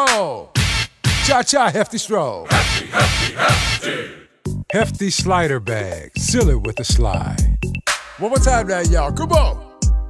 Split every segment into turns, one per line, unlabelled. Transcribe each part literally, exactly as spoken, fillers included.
stroll. Cha-cha, hefty stroll.
Hefty, hefty, hefty.
Hefty slider bag. Seal it with a slide. One more time now, y'all. Come on.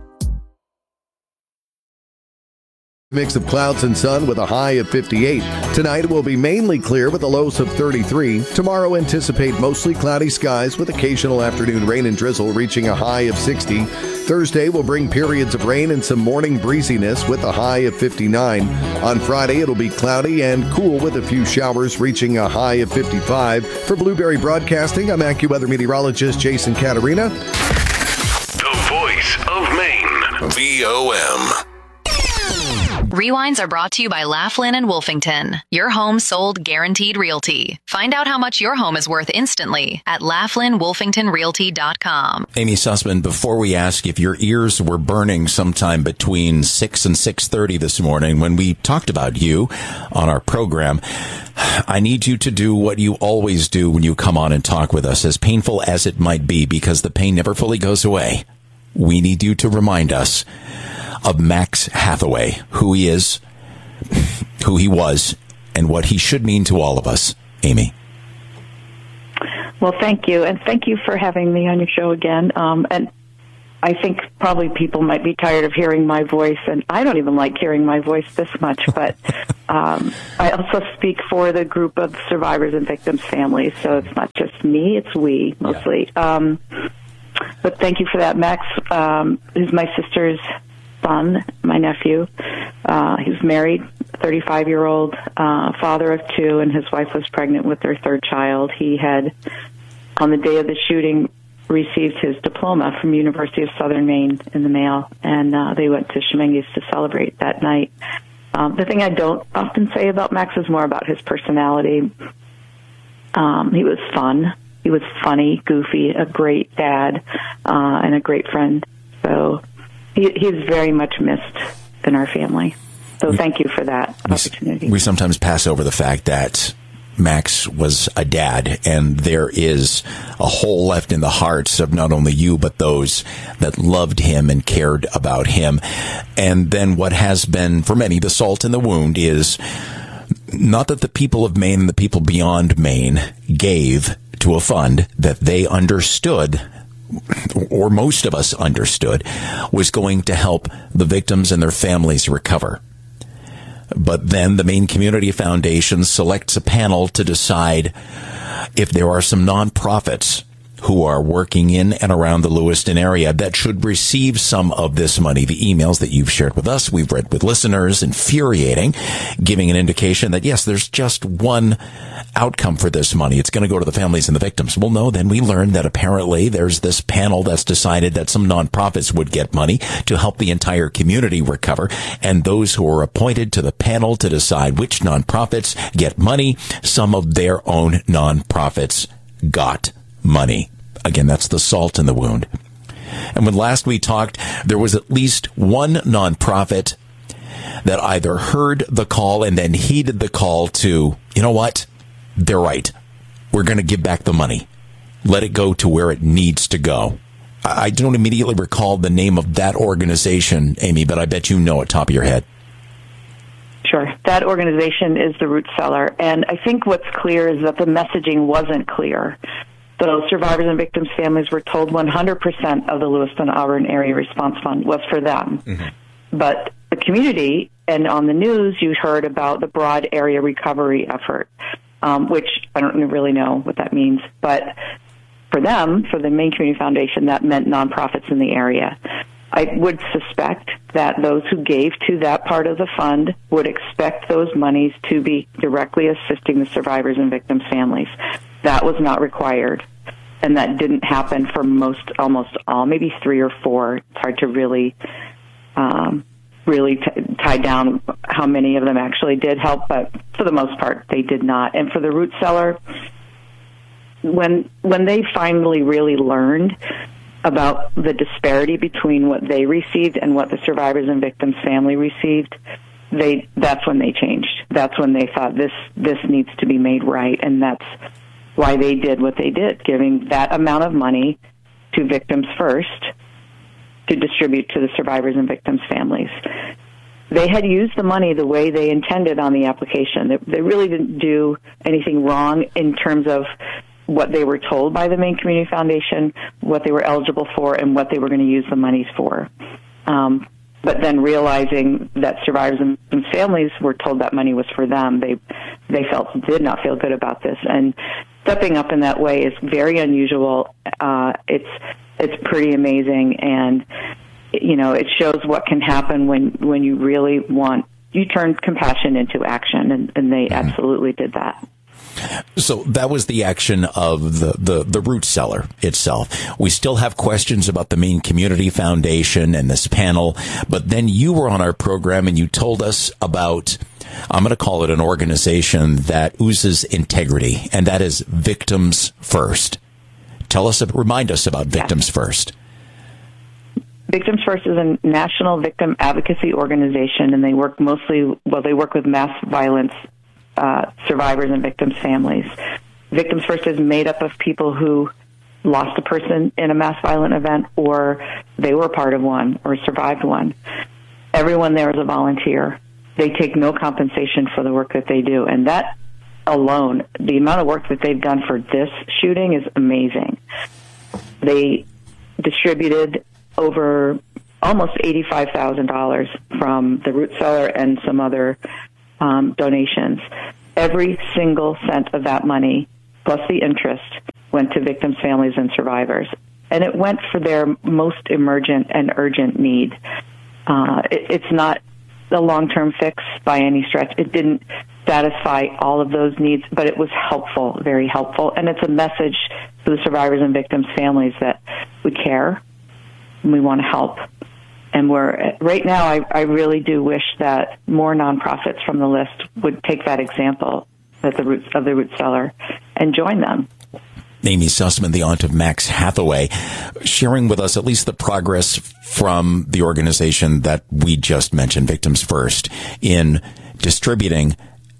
Mix of clouds and sun with a high of fifty-eight. Tonight it will be mainly clear with a lows of thirty-three. Tomorrow anticipate mostly cloudy skies with occasional afternoon rain and drizzle reaching a high of sixty. Thursday will bring periods of rain and some morning breeziness with a high of fifty-nine. On Friday it'll be cloudy and cool with a few showers reaching a high of fifty-five. For Blueberry Broadcasting, I'm AccuWeather meteorologist Jason Caterina.
The voice of Maine. V O M.
Rewinds are brought to you by Laughlin and Wolfington. Your home sold guaranteed realty. Find out how much your home is worth instantly at laughlin wolfington realty dot com.
Amy Sussman, before we ask if your ears were burning sometime between six and six thirty this morning when we talked about you on our program, I need you to do what you always do when you come on and talk with us, as painful as it might be, because the pain never fully goes away. We need you to remind us of Max Hathaway, who he is, who he was, and what he should mean to all of us. Amy.
Well, thank you, and thank you for having me on your show again. Um, and I think probably people might be tired of hearing my voice, and I don't even like hearing my voice this much, but um, I also speak for the group of survivors and victims' families, so it's not just me, it's we, mostly. Yeah. Um, but thank you for that. Max um, is my sister's son, my nephew. Uh, he was married, thirty-five-year-old uh, father of two, and his wife was pregnant with their third child. He had, on the day of the shooting, received his diploma from University of Southern Maine in the mail, and uh, they went to Schemengees to celebrate that night. Um, the thing I don't often say about Max is more about his personality. Um, he was fun. He was funny, goofy, a great dad, uh, and a great friend. So He, he's very much missed in our family. So thank you for that
we,
opportunity.
We sometimes pass over the fact that Max was a dad, and there is a hole left in the hearts of not only you, but those that loved him and cared about him. And then what has been, for many, the salt in the wound is not that the people of Maine and the people beyond Maine gave to a fund that they understood, or most of us understood, was going to help the victims and their families recover. But then the Maine Community Foundation selects a panel to decide if there are some nonprofits who are working in and around the Lewiston area that should receive some of this money. The emails that you've shared with us, we've read with listeners, infuriating, giving an indication that, yes, there's just one outcome for this money. It's going to go to the families and the victims. Well, no, then we learned that apparently there's this panel that's decided that some nonprofits would get money to help the entire community recover. And those who are appointed to the panel to decide which nonprofits get money, some of their own nonprofits got money. Again, that's the salt in the wound. And when last we talked, there was at least one nonprofit that either heard the call and then heeded the call to, you know what, they're right. We're going to give back the money. Let it go to where it needs to go. I don't immediately recall the name of that organization, Amy, but I bet you know it top of your head.
Sure. That organization is the Root Cellar. And I think what's clear is that the messaging wasn't clear. So survivors and victims' families were told one hundred percent of the Lewiston-Auburn Area Response Fund was for them. Mm-hmm. But the community, and on the news, you heard about the broad area recovery effort, um, which I don't really know what that means. But for them, for the Maine Community Foundation, that meant nonprofits in the area. I would suspect that those who gave to that part of the fund would expect those monies to be directly assisting the survivors and victims' families. That was not required, and that didn't happen for most, almost all, maybe three or four. It's hard to really, um, really t- tie down how many of them actually did help, but for the most part, they did not. And for the Root Cellar, when when they finally really learned about the disparity between what they received and what the survivors and victims' family received, they that's when they changed. That's when they thought this this needs to be made right, and that's why they did what they did, giving that amount of money to victims first to distribute to the survivors and victims' families. they had used the money the way they intended on the application. They, they really didn't do anything wrong in terms of what they were told by the Maine Community Foundation, what they were eligible for, and what they were going to use the monies for. Um, but then realizing that survivors and families were told that money was for them, they they felt did not feel good about this. And stepping up in that way is very unusual. Uh, it's it's pretty amazing, and you know, it shows what can happen when, when you really want, you turn compassion into action, and, and they mm-hmm. absolutely did that.
So that was the action of the, the, the root cellar itself. We still have questions about the Maine Community Foundation and this panel, but then you were on our program and you told us about, I'm going to call it an organization that oozes integrity, and that is Victims First. Tell us, remind us about Victims yes. First.
Victims First is a national victim advocacy organization, and they work mostly, well, they work with mass violence uh, survivors and victims' families. Victims First is made up of people who lost a person in a mass violent event, or they were part of one, or survived one. Everyone there is a volunteer. They take no compensation for the work that they do, and that alone, the amount of work that they've done for this shooting is amazing. They distributed over almost eighty-five thousand dollars from the root cellar and some other um, donations. Every single cent of that money, plus the interest, went to victims, families, and survivors. And it went for their most emergent and urgent need. Uh, it, it's not a long-term fix by any stretch. It didn't satisfy all of those needs, but it was helpful, very helpful. And it's a message to the survivors and victims' families that we care, and we want to help. And we're right now, I, I really do wish that more nonprofits from the list would take that example at the roots of the root cellar and join them.
Amy Sussman, the aunt of Max Hathaway, sharing with us at least the progress from the organization that we just mentioned, Victims First, in distributing,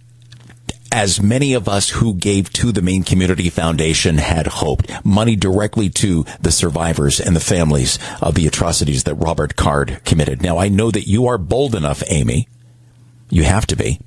as many of us who gave to the Maine Community Foundation had hoped, money directly to the survivors and the families of the atrocities that Robert Card committed. Now, I know that you are bold enough, Amy, you have to be,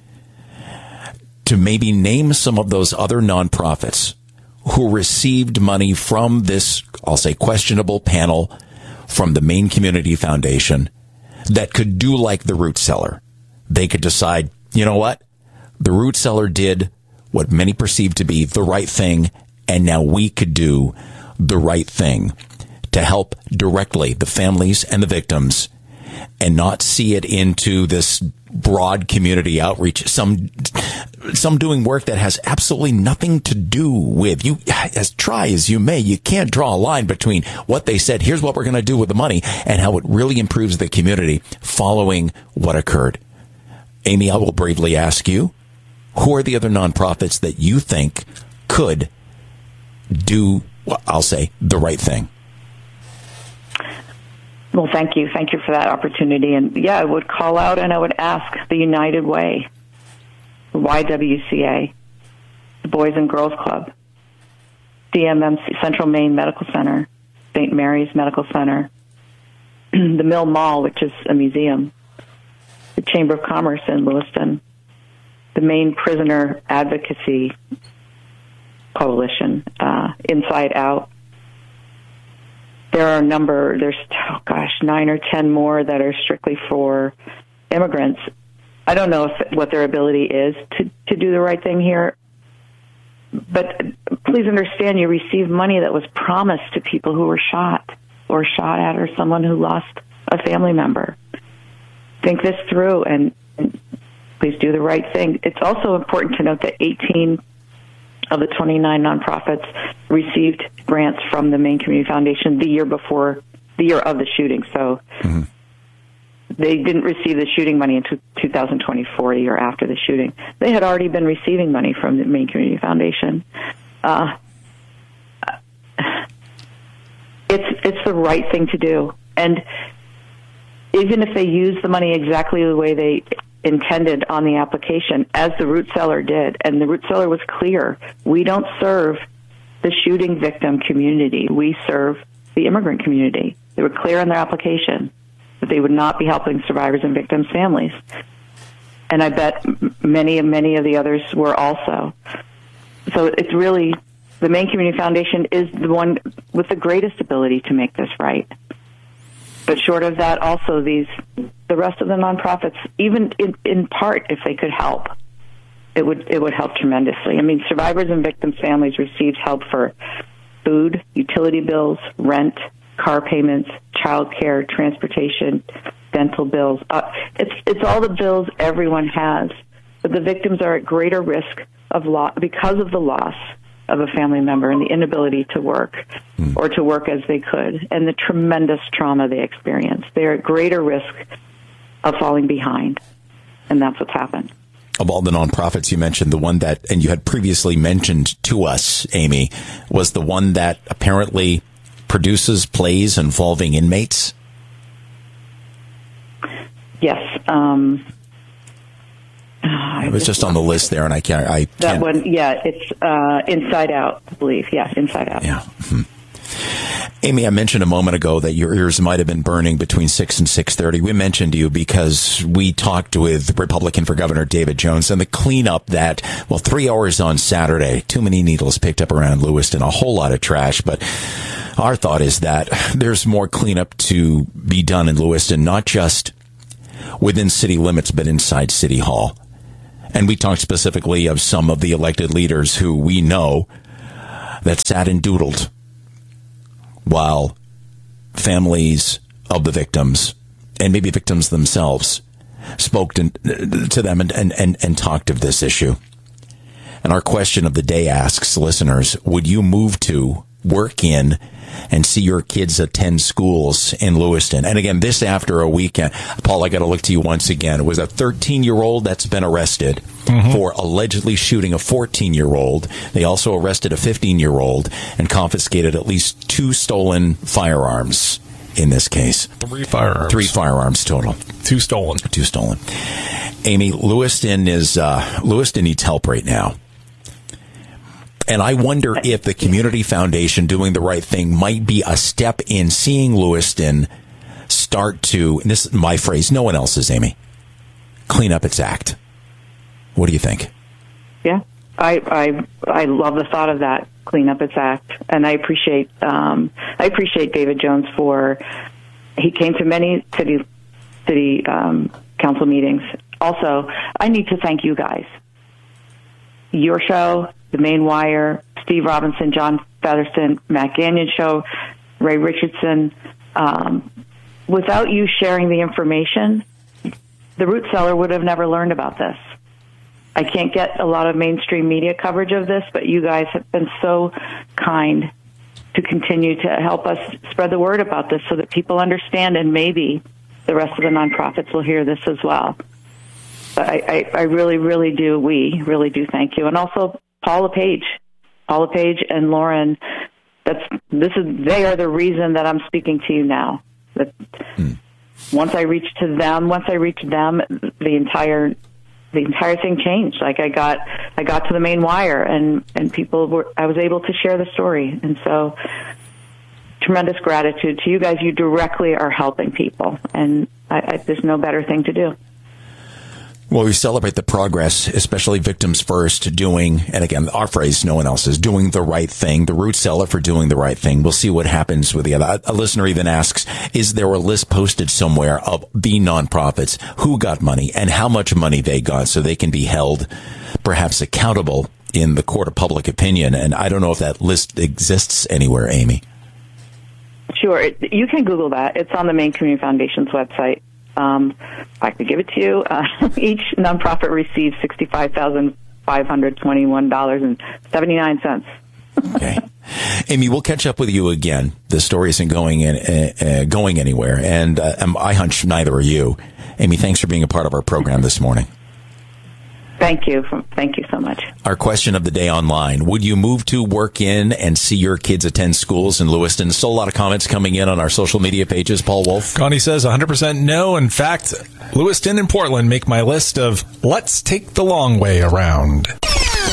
to maybe name some of those other nonprofits who received money from this, I'll say, questionable panel from the Maine Community Foundation that could do like the root cellar. They could decide, you know what? The root cellar did what many perceived to be the right thing, and now we could do the right thing to help directly the families and the victims and not see it into this broad community outreach, some some doing work that has absolutely nothing to do with you. As try as you may, you can't draw a line between what they said, here's what we're going to do with the money, and how it really improves the community following what occurred. Amy, I will bravely ask you, who are the other nonprofits that you think could do, well, I'll say, the right thing?
Well, thank you. Thank you for that opportunity. And yeah, I would call out and I would ask the United Way, the Y W C A, the Boys and Girls Club, C M M C, Central Maine Medical Center, Saint Mary's Medical Center, the Mill Mall, which is a museum, the Chamber of Commerce in Lewiston, the Maine Prisoner Advocacy Coalition, uh, Inside Out. There are a number, there's, oh gosh, nine or ten more that are strictly for immigrants. I don't know if, what their ability is to, to do the right thing here, but please understand you receive money that was promised to people who were shot or shot at, or someone who lost a family member. Think this through and, and please do the right thing. It's also important to note that eighteen of the twenty-nine nonprofits received grants from the Maine Community Foundation the year before, the year of the shooting. So mm-hmm. they didn't receive the shooting money until two thousand twenty-four, the year after the shooting. They had already been receiving money from the Maine Community Foundation. Uh, it's it's the right thing to do. And even if they use the money exactly the way they intended on the application, as the root cellar did, and the root cellar was clear, we don't serve the shooting victim community. We serve the immigrant community. They were clear in their application. that they would not be helping survivors and victims' families. And I bet many, many of the others were also. So it's really, the Maine Community Foundation is the one with the greatest ability to make this right. But short of that, also these, the rest of the nonprofits, even in, in part, if they could help, it would it would help tremendously. I mean, survivors and victims' families received help for food, utility bills, rent, car payments, child care, transportation, dental bills. Uh, it's it's all the bills everyone has, but the victims are at greater risk of loss because of the loss of a family member and the inability to work mm. or to work as they could, and the tremendous trauma they experience. They're at greater risk of falling behind, and that's what's happened.
Of all the nonprofits you mentioned, the one that, and you had previously mentioned to us, Amy, was the one that apparently produces plays involving inmates?
Yes. Um,
it was just on the list there, and I can't. I can't.
That one, yeah, it's uh, Inside Out, I believe. Yeah, Inside Out.
Yeah. Mm-hmm. Amy, I mentioned a moment ago that your ears might have been burning between six and six thirty. We mentioned you because we talked with Republican for Governor David Jones and the cleanup that, well, three hours on Saturday, too many needles picked up around Lewiston, a whole lot of trash. But our thought is that there's more cleanup to be done in Lewiston, not just within city limits, but inside City Hall. And we talked specifically of some of the elected leaders who we know that sat and doodled while families of the victims, and maybe victims themselves, spoke to, to them and, and, and, and talked of this issue. And our question of the day asks listeners, would you move to, work in, and see your kids attend schools in Lewiston? And again, this after a weekend. Paul, I got to look to you once again. It was a thirteen-year-old that's been arrested mm-hmm. for allegedly shooting a fourteen-year-old. They also arrested a fifteen-year-old and confiscated at least two stolen firearms in this case.
Three firearms.
Three firearms total.
Two stolen.
Two stolen. Amy, Lewiston is uh, Lewiston needs help right now. And I wonder if the Community Foundation doing the right thing might be a step in seeing Lewiston start to, and this is my phrase, no one else's, Amy, clean up its act. What do you think?
Yeah, I I I love the thought of that, clean up its act, and I appreciate um, I appreciate David Jones for he came to many city city um, council meetings. Also, I need to thank you guys. Your show, The Maine Wire, Steve Robinson, John Featherston, Matt Gagnon Show, Ray Richardson. Um, without you sharing the information, the root cellar would have never learned about this. I can't get a lot of mainstream media coverage of this, but you guys have been so kind to continue to help us spread the word about this so that people understand, and maybe the rest of the nonprofits will hear this as well. But I, I, I really, really do, we really do thank you. And also Paula Page, Paula Page and Lauren, that's, this is, they are the reason that I'm speaking to you now. That mm. Once I reached to them, once I reached them, the entire, the entire thing changed. Like I got, I got to the Maine Wire, and, and people were, I was able to share the story. And so tremendous gratitude to you guys. You directly are helping people, and I, I, there's no better thing to do.
Well, we celebrate the progress, especially Victims First doing, and again, our phrase, no one else is doing the right thing. The root cellar for doing the right thing. We'll see what happens with the other. A listener even asks, is there a list posted somewhere of the nonprofits who got money and how much money they got so they can be held perhaps accountable in the court of public opinion? And I don't know if that list exists anywhere, Amy.
Sure. It, you can Google that. It's on the Maine Community Foundation's website. Um, I could give it to you. Uh, each nonprofit receives sixty-five thousand five hundred twenty-one dollars and seventy-nine cents.
Okay. Amy, we'll catch up with you again. The story isn't going in, uh, uh, going anywhere, and uh, I hunch neither are you. Amy, thanks for being a part of our program this morning.
Thank you. Thank you so much.
Our question of the day online. Would you move to, work in, and see your kids attend schools in Lewiston? Still a lot of comments coming in on our social media pages. Paul Wolf.
Connie says one hundred percent no. In fact, Lewiston and Portland make my list of let's take the long way around.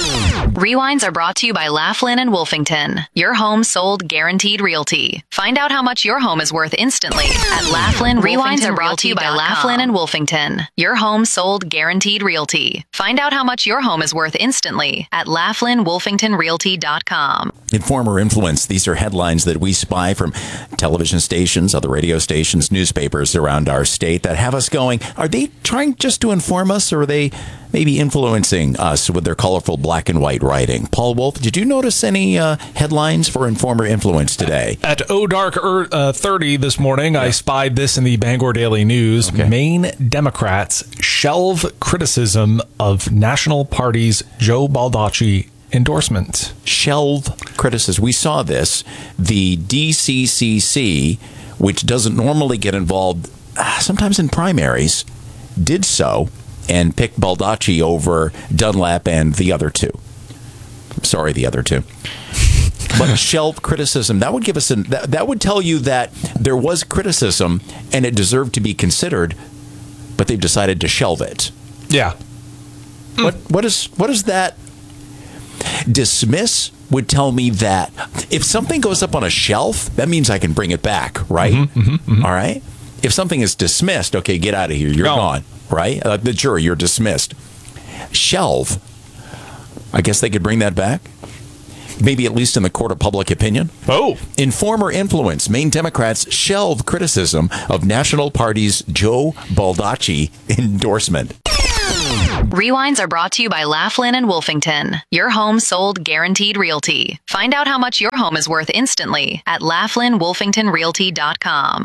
Rewinds are brought to you by Laughlin and Wolfington, your home sold guaranteed realty. Find out how much your home is worth instantly at Laughlin. Rewinds are brought to you by Laughlin and Wolfington, your home sold guaranteed realty. Find out how much your home is worth instantly at Laughlin Wolfington Realty dot com.
Informer Influence. These are headlines that we spy from television stations, other radio stations, newspapers around our state that have us going, are they trying just to inform us, or are they maybe influencing us with their colorful black and white writing? Paul Wolf, did you notice any uh, headlines for Informer Influence today?
At O Dark uh, thirty this morning, yeah. I spied this in the Bangor Daily News. Okay. Maine Democrats shelve criticism of National Party's Joe Baldacci endorsement.
Shelve criticism. We saw this. The D C C C, which doesn't normally get involved uh, sometimes in primaries, did so and picked Baldacci over Dunlap and the other two. Sorry, the other two. But shelve criticism, that would give us an, that, that would tell you that there was criticism and it deserved to be considered, but they've decided to shelve it.
Yeah.
What what is what is that? Dismiss would tell me that if something goes up on a shelf, that means I can bring it back, right?
Mm-hmm, mm-hmm, mm-hmm.
All right. If something is dismissed, okay, get out of here. You're
no.
gone, right? Uh, the jury, you're dismissed. Shelve, I guess they could bring that back. Maybe at least in the court of public opinion.
Oh.
Informer Influence. Maine Democrats shelve criticism of National Party's Joe Baldacci endorsement.
Rewinds are brought to you by Laughlin and Wolfington, your home sold guaranteed realty. Find out how much your home is worth instantly at Laughlin Wolfington Realty dot com.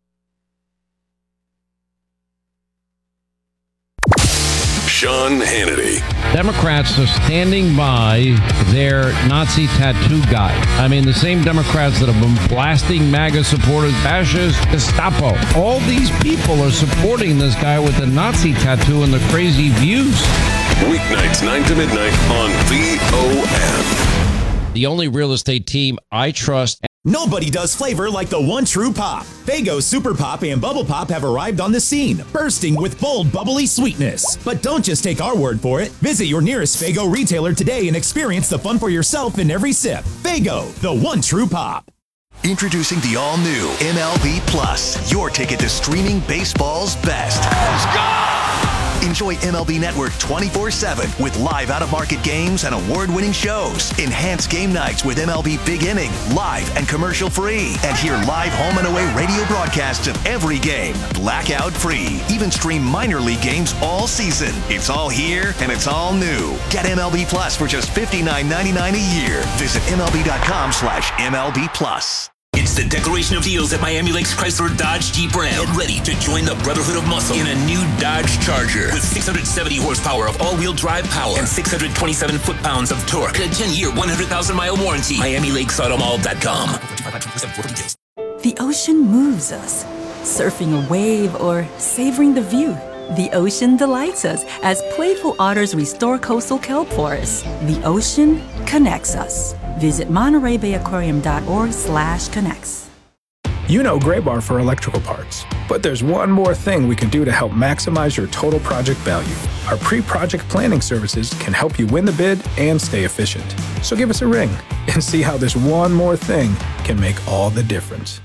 Sean Hannity.
Democrats are standing by their Nazi tattoo guy. I mean, the same Democrats that have been blasting MAGA supporters, fascists, Gestapo. All these people are supporting this guy with the Nazi tattoo and the crazy views.
Weeknights, nine to midnight on V O M.
The only real estate team I trust.
Nobody does flavor like the one true pop. Faygo Super Pop and Bubble Pop have arrived on the scene, bursting with bold, bubbly sweetness. But don't just take our word for it. Visit your nearest Faygo retailer today and experience the fun for yourself in every sip. Faygo, the one true pop.
Introducing the all-new M L B Plus, your ticket to streaming baseball's best. Let's go! Enjoy M L B Network twenty-four seven with live out-of-market games and award-winning shows. Enhance game nights with M L B Big Inning, live and commercial-free. And hear live home and away radio broadcasts of every game, blackout-free. Even stream minor league games all season. It's all here and it's all new. Get M L B Plus for just fifty-nine ninety-nine a year. Visit M L B dot com slash M L B Plus.
It's the Declaration of Deals at Miami Lakes Chrysler Dodge Jeep Ram. Get ready to join the Brotherhood of Muscle in a new Dodge Charger with six hundred seventy horsepower of all-wheel drive power and six hundred twenty-seven foot-pounds of torque. And a ten-year, one hundred thousand mile warranty. Miami Lakes Auto Mall dot com.
The ocean moves us. Surfing a wave or savoring the view. The ocean delights us as playful otters restore coastal kelp forests. The ocean connects us. Visit Monterey Bay Aquarium dot org slash connects.
You know Gray Bar for electrical parts, but there's one more thing we can do to help maximize your total project value. Our pre-project planning services can help you win the bid and stay efficient. So give us a ring and see how this one more thing can make all the difference.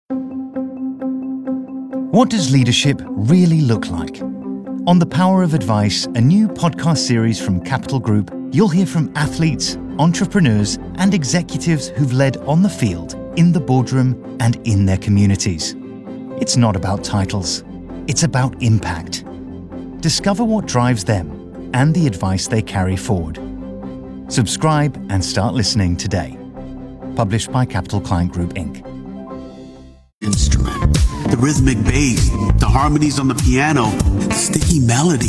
What does leadership really look like? On The Power of Advice, a new podcast series from Capital Group, you'll hear from athletes, entrepreneurs, and executives who've led on the field, in the boardroom, and in their communities. It's not about titles. It's about impact. Discover what drives them and the advice they carry forward. Subscribe and start listening today. Published by Capital Client Group, Incorporated.
Instrument, the rhythmic bass, the harmonies on the piano, the sticky melody.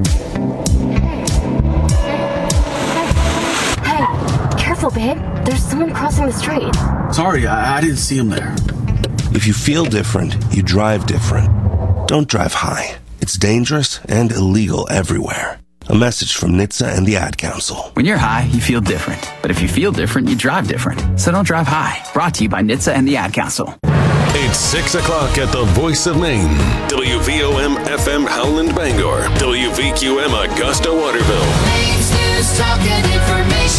Hey, careful, babe. There's someone crossing the street.
Sorry, I, I didn't see him there.
If you feel different, you drive different. Don't drive high. It's dangerous and illegal everywhere. A message from N H T S A and the Ad Council.
When you're high, you feel different. But if you feel different, you drive different. So don't drive high. Brought to you by N H T S A and the Ad Council.
It's six o'clock at the Voice of Maine. W V O M F M Howland Bangor. W V Q M Augusta Waterville.
Maine's News Talk and Information.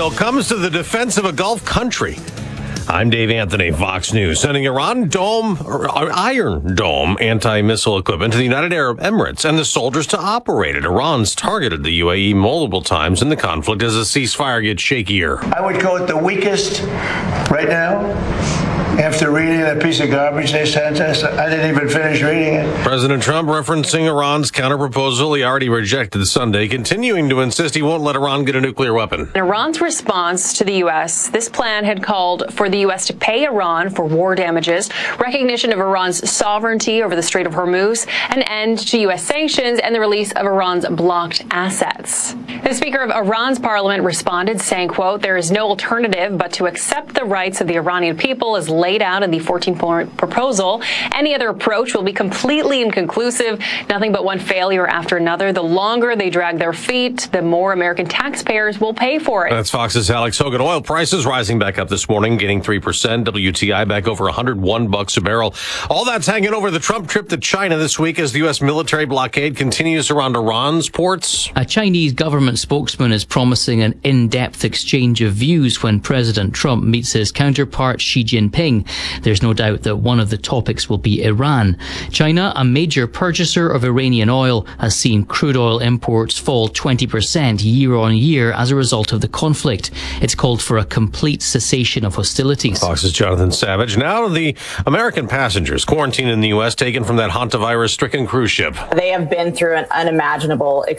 Israel comes to the defense of a Gulf country. I'm Dave Anthony, Fox News, sending Iran Dome, or Iron Dome anti-missile equipment to the United Arab Emirates and the soldiers to operate it. Iran's targeted the U A E multiple times in the conflict as the ceasefire gets shakier.
I would call it the weakest right now. After reading that piece of garbage they sent us, I didn't even finish reading it.
President Trump referencing Iran's counterproposal he already rejected Sunday, continuing to insist he won't let Iran get a nuclear weapon.
In Iran's response to the U S, this plan had called for the U S to pay Iran for war damages, recognition of Iran's sovereignty over the Strait of Hormuz, an end to U S sanctions, and the release of Iran's blocked assets. The Speaker of Iran's parliament responded, saying, quote, there is no alternative but to accept the rights of the Iranian people as laid out in the fourteen-point proposal. Any other approach will be completely inconclusive, nothing but one failure after another. The longer they drag their feet, the more American taxpayers will pay for it.
That's Fox's Alex Hogan. Oil prices rising back up this morning, gaining three percent. W T I back over one hundred one bucks a barrel. All that's hanging over the Trump trip to China this week as the U S military blockade continues around Iran's ports.
A Chinese government spokesman is promising an in-depth exchange of views when President Trump meets his counterpart Xi Jinping. There's no doubt that one of the topics will be Iran. China, a major purchaser of Iranian oil, has seen crude oil imports fall twenty percent year on year as a result of the conflict. It's called for a complete cessation of hostilities.
Fox's Jonathan Savage. Now the American passengers quarantined in the U S taken from that hantavirus-stricken cruise ship.
They have been through an unimaginable experience.